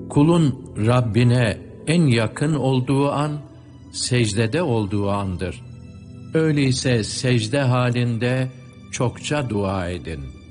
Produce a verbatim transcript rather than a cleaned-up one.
Kulun Rabbine en yakın olduğu an, secdede olduğu andır. Öyleyse secde halinde çokça dua edin.